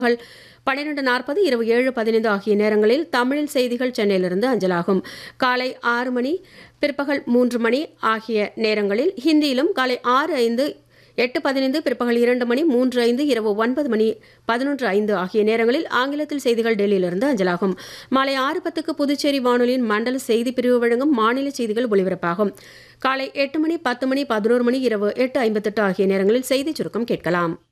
பகல் 12:40 இரவு 7:15 ஆகிய நேரங்களில் தமிழில் செய்திகள் சென்னையிலிருந்து அஞ்சலாகும். காலை 6 மணி பிற்பகல் 3 மணி ஆகிய நேரங்களில் ஹிந்தியிலும் காலை 6:05 8:15 பிற்பகல் 2 மணி 3:05 இரவு 9 மணி 11:05 ஆகிய நேரங்களில் ஆங்கிலத்தில் செய்திகள் டெல்லியிலிருந்து அஞ்சலாகும். மாலை 6:10க்கு புதுச்சேரி வானொலியின் மண்டல செய்தி பிரிவு வழங்கும் மாநில செய்திகள் ஒலிபரப்பாகும். காலை 8 மணி 10 மணி 11 மணி இரவு 8:58 ஆகிய நேரங்களில் செய்திச் சுருக்கம் கேட்கலாம்.